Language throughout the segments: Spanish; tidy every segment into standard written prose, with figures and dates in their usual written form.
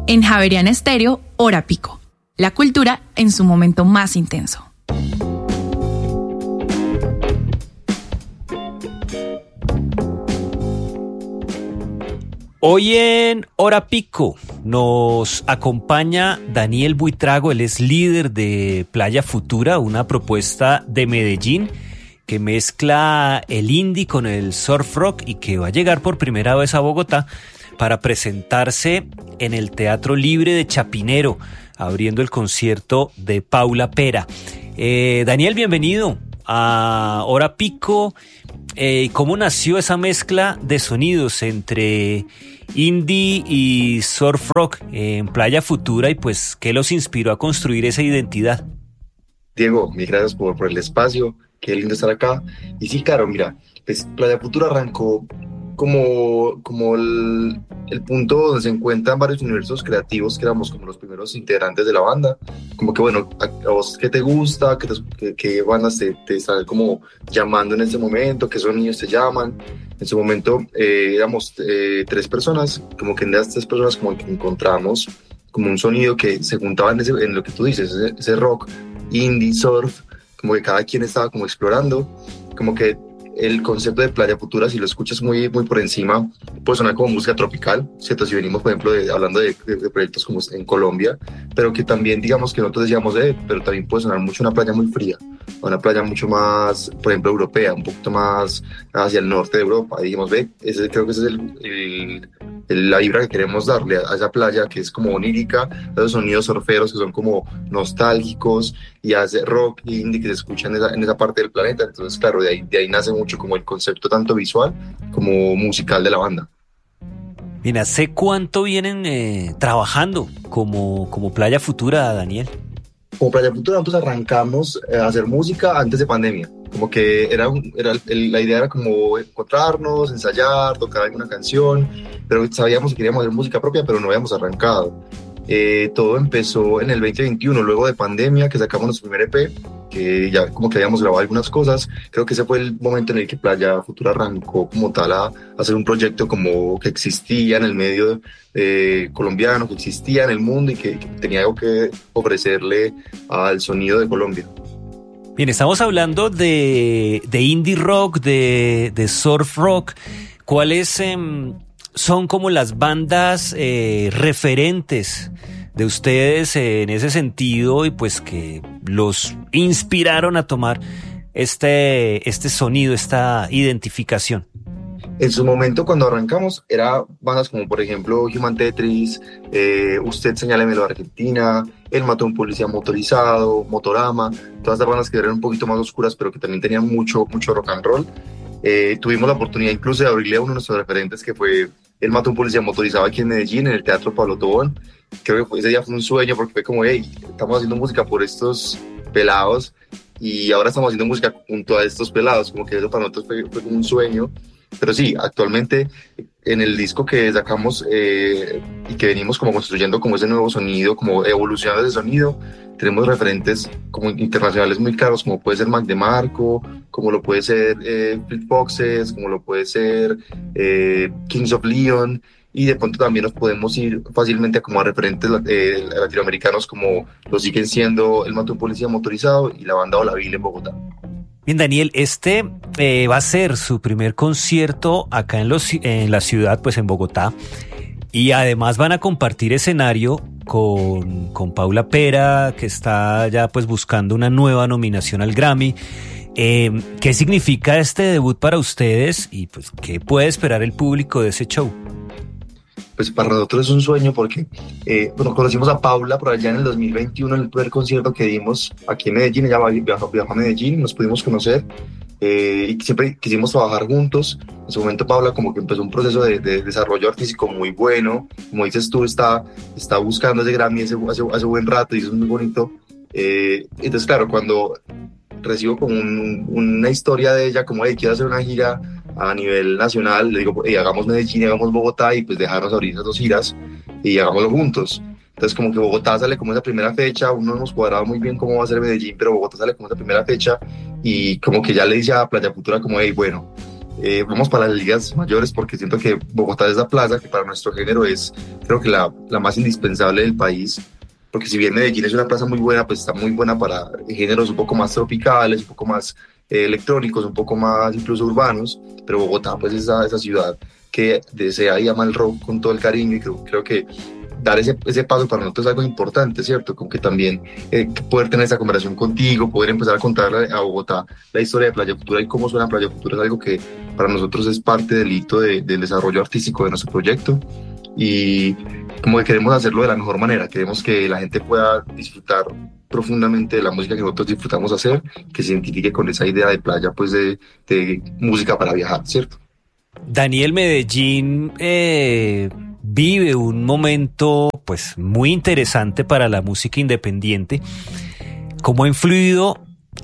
En Javeriana Estéreo, Hora Pico. La cultura en su momento más intenso. Hoy en Hora Pico nos acompaña Daniel Buitrago. Él es líder de Playa Futura, una propuesta de Medellín que mezcla el indie con el surf rock y que va a llegar por primera vez a Bogotá para presentarse en el Teatro Libre de Chapinero, abriendo el concierto de Paula Pera. Daniel, bienvenido a Hora Pico. ¿Cómo nació esa mezcla de sonidos entre indie y surf rock en Playa Futura y pues qué los inspiró a construir esa identidad? Diego, mil gracias por el espacio, qué lindo estar acá. Y sí, claro, mira, pues Playa Futura arrancó como el punto donde se encuentran varios universos creativos, que éramos como los primeros integrantes de la banda. Como que bueno, a vos qué te gusta, qué bandas te están como llamando en este momento, qué sonidos te llaman. En su momento éramos 3 personas, como que en las 3 personas como que encontramos como un sonido que se juntaba en lo que tú dices, ese rock, indie, surf, como que cada quien estaba como explorando, como que el concepto de Playa Futura, si lo escuchas muy por encima, puede sonar como música tropical, ¿cierto? Si venimos, por ejemplo, hablando de proyectos como en Colombia, pero que también, digamos, que nosotros decíamos, pero también puede sonar mucho una playa muy fría, una playa mucho más, por ejemplo, europea, un poquito más hacia el norte de Europa. Y dijimos, creo que ese es la vibra que queremos darle a esa playa, que es como onírica, esos sonidos surferos que son como nostálgicos, y hace rock e indie que se escucha en esa parte del planeta. Entonces, claro, de ahí nace mucho como el concepto tanto visual como musical de la banda. Bien, ¿hace cuánto vienen trabajando como Playa Futura, Daniel? Como Playa Futura nosotros arrancamos a hacer música antes de pandemia. Como que la idea era como encontrarnos, ensayar, tocar alguna canción, pero sabíamos que queríamos hacer música propia, pero no habíamos arrancado. Todo empezó en el 2021, luego de pandemia, que sacamos nuestro primer EP, que ya como que habíamos grabado algunas cosas. Creo que ese fue el momento en el que Playa Futura arrancó como tal a hacer un proyecto como que existía en el medio colombiano, que existía en el mundo y que tenía algo que ofrecerle al sonido de Colombia. Bien, estamos hablando de indie rock, de surf rock. ¿Cuáles son como las bandas referentes de ustedes en ese sentido y pues que los inspiraron a tomar este sonido, esta identificación? En su momento, cuando arrancamos, era bandas como, por ejemplo, Human Tetris, Usted Señálemelo Argentina, El Mató a un Policía Motorizado, Motorama, todas las bandas que eran un poquito más oscuras, pero que también tenían mucho rock and roll. Tuvimos la oportunidad incluso de abrirle a uno de nuestros referentes, que fue El Mató a un Policía Motorizado aquí en Medellín, en el Teatro Pablo Tobón. Creo que ese día fue un sueño, porque fue como, estamos haciendo música por estos pelados, y ahora estamos haciendo música junto a estos pelados, como que eso para nosotros fue como un sueño. Pero sí, actualmente en el disco que sacamos y que venimos como construyendo como ese nuevo sonido, como evolucionando ese sonido, tenemos referentes como internacionales muy claros, como puede ser Mac DeMarco, como lo puede ser Fleet Foxes, como lo puede ser Kings of Leon, y de pronto también nos podemos ir fácilmente como a referentes latinoamericanos, como lo siguen siendo El Mató a un Policía Motorizado y la banda Olaville en Bogotá. Bien, Daniel, va a ser su primer concierto acá en la ciudad, pues en Bogotá, y además van a compartir escenario con Paula Pera, que está ya pues buscando una nueva nominación al Grammy. ¿Qué significa este debut para ustedes y pues qué puede esperar el público de ese show? Pues para nosotros es un sueño porque conocimos a Paula por allá en el 2021, en el primer concierto que dimos aquí en Medellín. Ella viajó a Medellín, nos pudimos conocer y siempre quisimos trabajar juntos. En su momento Paula como que empezó un proceso de desarrollo artístico muy bueno. Como dices tú, está buscando ese Grammy hace buen rato y eso es muy bonito. Entonces claro, cuando recibo como una historia de ella, como quiero hacer una gira a nivel nacional, le digo, hagamos Medellín, hagamos Bogotá, y pues dejarnos abrir esas 2 giras y hagámoslo juntos. Entonces como que Bogotá sale como esa primera fecha, aún no hemos cuadrado muy bien cómo va a ser Medellín, pero Bogotá sale como esa primera fecha, y como que ya le dice a Playa Futura como, bueno, vamos para las ligas mayores porque siento que Bogotá es la plaza que para nuestro género es, creo que la más indispensable del país, porque si bien Medellín es una plaza muy buena, pues está muy buena para géneros un poco más tropicales, un poco más electrónicos, un poco más incluso urbanos, pero Bogotá pues es esa ciudad que desea y ama el rock con todo el cariño, y creo que dar ese paso para nosotros es algo importante, ¿cierto? Como que también poder tener esa conversación contigo, poder empezar a contarle a Bogotá la historia de Playa Futura y cómo suena Playa Futura es algo que para nosotros es parte del hito del desarrollo artístico de nuestro proyecto, y como que queremos hacerlo de la mejor manera. Queremos que la gente pueda disfrutar profundamente de la música que nosotros disfrutamos hacer, que se identifique con esa idea de playa, pues de música para viajar, ¿cierto? Daniel, Medellín vive un momento pues muy interesante para la música independiente. ¿Cómo ha influido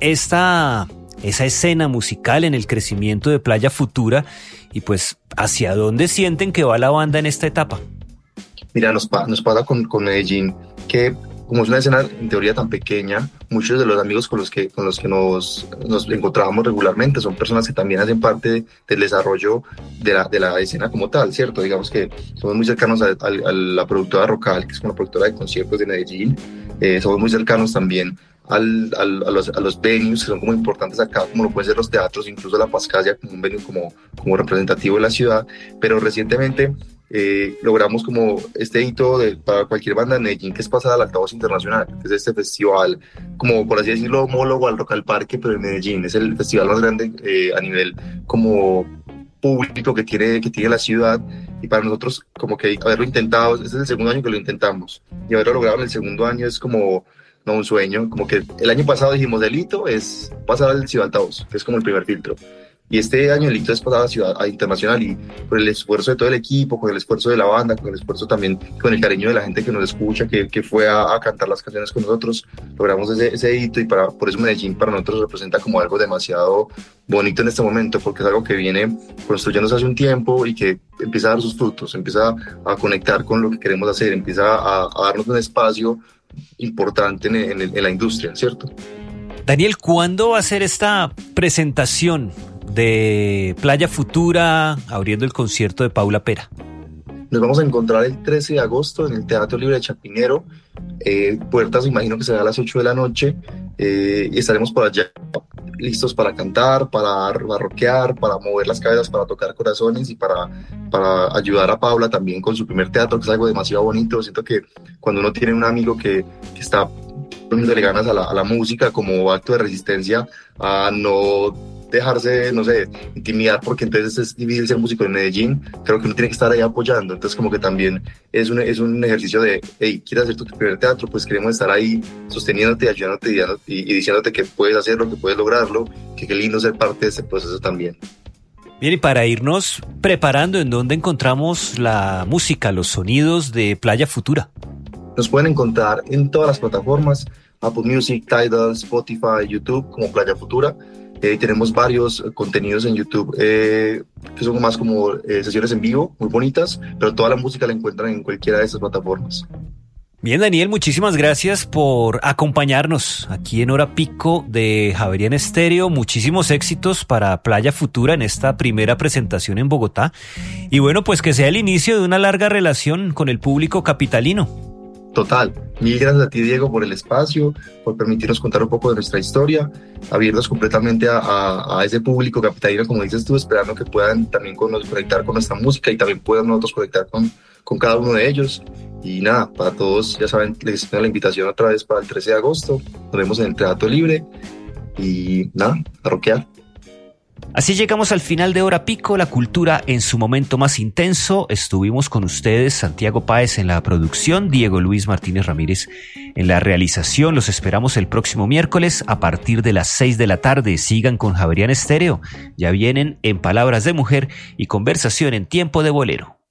esa escena musical en el crecimiento de Playa Futura, y pues hacia dónde sienten que va la banda en esta etapa? Mira, nos pasa con Medellín que, como es una escena en teoría tan pequeña, muchos de los amigos con los que nos encontrábamos regularmente son personas que también hacen parte del desarrollo de la escena como tal, ¿cierto? Digamos que somos muy cercanos a la productora Rocal, que es una productora de conciertos de Medellín. Somos muy cercanos también a los venues que son como importantes acá, como lo pueden ser los teatros, incluso la Pascasia como un venue como representativo de la ciudad. Pero recientemente logramos como este hito para cualquier banda de Medellín, que es pasar al Altavoz Internacional, que es este festival, como por así decirlo, homólogo al Rock al Parque, pero en Medellín. Es el festival más grande a nivel como público que tiene la ciudad, y para nosotros como que haberlo intentado, este es el segundo año que lo intentamos, y haberlo logrado en el segundo año es como no un sueño. Como que el año pasado dijimos el hito es pasar al Ciudad Altavoz, que es como el primer filtro. Y este año el hito es pasar a Internacional, y por el esfuerzo de todo el equipo, con el esfuerzo de la banda, con el esfuerzo también, con el cariño de la gente que nos escucha, que fue a cantar las canciones con nosotros, logramos ese hito. Y por eso Medellín para nosotros representa como algo demasiado bonito en este momento, porque es algo que viene construyéndose hace un tiempo y que empieza a dar sus frutos, empieza a conectar con lo que queremos hacer, empieza a darnos un espacio importante en la industria, ¿cierto? Daniel, ¿cuándo va a ser esta presentación de Playa Futura abriendo el concierto de Paula Pera? Nos vamos a encontrar el 13 de agosto en el Teatro Libre de Chapinero. Puertas, me imagino que será a las 8 de la noche, y estaremos por allá listos para cantar, para rockear, para mover las cabezas, para tocar corazones, y para ayudar a Paula también con su primer teatro, que es algo demasiado bonito. Siento que cuando uno tiene un amigo que está poniéndole ganas a la música como acto de resistencia a no dejarse, no sé, intimidar, porque entonces es difícil ser músico en Medellín, creo que uno tiene que estar ahí apoyando. Entonces como que también es un ejercicio de, hey, ¿quieres hacer tu primer teatro? Pues queremos estar ahí sosteniéndote, ayudándote y diciéndote que puedes hacerlo, que puedes lograrlo, que qué lindo ser parte de ese proceso también. Bien, y para irnos preparando, ¿en dónde encontramos la música, los sonidos de Playa Futura? Nos pueden encontrar en todas las plataformas, Apple Music, Tidal, Spotify, YouTube, como Playa Futura. Tenemos varios contenidos en YouTube que son más como sesiones en vivo, muy bonitas, pero toda la música la encuentran en cualquiera de esas plataformas. Bien, Daniel, muchísimas gracias por acompañarnos aquí en Hora Pico de Javerian Estéreo. Muchísimos éxitos para Playa Futura en esta primera presentación en Bogotá. Y bueno, pues que sea el inicio de una larga relación con el público capitalino. Total. Mil gracias a ti, Diego, por el espacio, por permitirnos contar un poco de nuestra historia, abrirnos completamente a ese público capitalino, como dices tú, esperando que puedan también conectar con nuestra música, y también puedan nosotros conectar con cada uno de ellos. Y nada, para todos, ya saben, les extiendo la invitación otra vez para el 13 de agosto. Nos vemos en el Teatro Libre. Y nada, a rockear. Así llegamos al final de Hora Pico, la cultura en su momento más intenso. Estuvimos con ustedes, Santiago Páez en la producción, Diego Luis Martínez Ramírez en la realización. Los esperamos el próximo miércoles a partir de las 6 de la tarde. Sigan con Javerian Estéreo. Ya vienen En Palabras de Mujer y Conversación en Tiempo de Bolero.